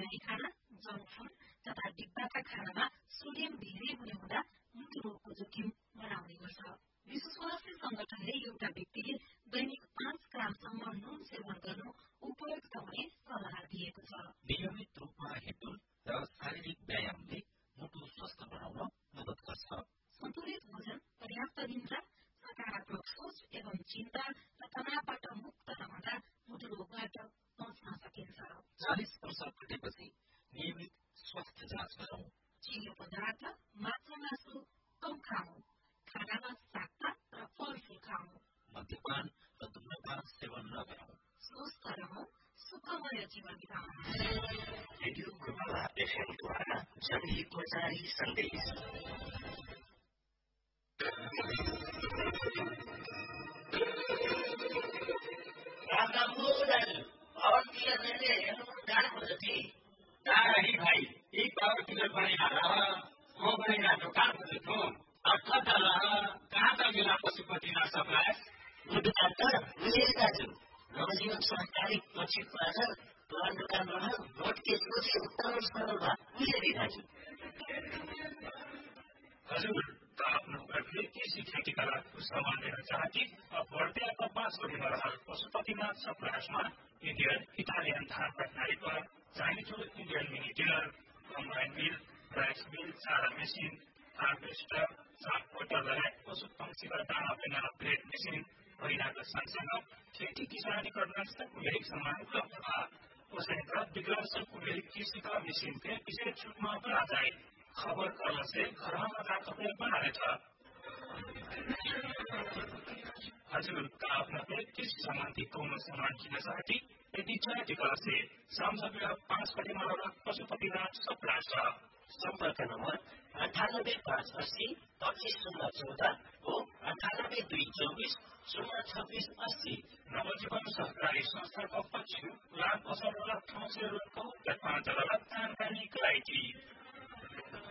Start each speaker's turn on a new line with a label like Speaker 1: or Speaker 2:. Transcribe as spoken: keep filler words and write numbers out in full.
Speaker 1: बनाई खाना, junk food तथा डिब्बाका खानामा सोडियम धेरै हुने हुँदा मुटु रोगको जोखिम बढाउने गर्छ। विश्व स्वास्थ्य संगठनले एउटा व्यक्तिले दैनिक पाँच ग्रामसम्म नुन सेवन गर्नु उपयुक्त हुने सल्लाह दिएको छ।
Speaker 2: नियमित रूपमा हिँड्नु र शारीरिक व्यायामले मुटु स्वस्थ बनाउन मद्दत गर्छ।
Speaker 1: सन्तुलित भोजन, पर्याप्त निद्रा, सकारात्मक सोच एवं चिन्ता र तनावबाट मुक्त रहँदा मुटु रोगबाट बच्न सकिन्छ।
Speaker 2: चालिस वर्ष पुगेपछि नियमित स्वास्थ्य जाँच गरौँ।
Speaker 1: चिनी पदार्थ, माछा मासु कम खाऊ। खानामा साग र फलफूल खाऊ।
Speaker 2: मद्यपान र धूम्रपान सेवन नगरौँ।
Speaker 1: स्वस्थ रहौं, सुखमय जीवन बिताउँ।
Speaker 3: रेडियो गुरुवाला एफएमद्वारा जनहितको जारी सन्देश।
Speaker 4: भारतीय रेलवे हेर्नु जानुपर्छ कि
Speaker 5: ताराही भाइ एक पावर टिकट बनाइहाल म बनाइहाल्नु कहाँ बुझ्नु अर्थात् कहाँ त गेला पशुपतिनाथ सप्लायर्स
Speaker 4: डाक्टर मिलेर दाजु नवजीवन सहकारी पछि पार्छ तोर दोकानमा भोट केसको चाहिँ उत्तर सरल भए मिलेर दाजु
Speaker 5: हजुर त आफ्नो घरले कृषि खेतीका लागि सामान लिन चाहती बढ़ते आपका पाँच बजे रहल पशुपतिनाथ सप्लायर्समा इंडियन इटालियन धान प्रणाली पर Chinese Indian mini tiller combine mill rice mill चारा मेसिन हार्वेस्टर साग पोटर लगायत पशु पंक्षीका दाना बिना ब्रेड मेसिन पहिलाका सँगसँगै खेती किसानी गर्न कुबेरिक सामान उपलब्ध छ कसैका विकलांग कुबेरिक कृषिका मेसिन के विशेष छूटमा बना जाए खबर करने से घरमा मजा कपड़े बना रहे था हजुर का अपना कृषि सम्बन्धी कौन सामान किन्न चाहती यदि चाहती कला से सम्झौता पाँच बजे मरला पशुपतिनाथ सप्लायर छ
Speaker 4: सम्पर्क नम्बर अन्ठानब्बे पाँच अस्सी पच्चीस शून्य चौध हो अन्ठानब्बे दुई चौबिस शून्य छब्बीस अस्सी
Speaker 5: नवजीवन सहकारी संस्थाको पश्चिम लाभ असर ठाउँ से रोडको पाँच जग्गा तानकानी कराई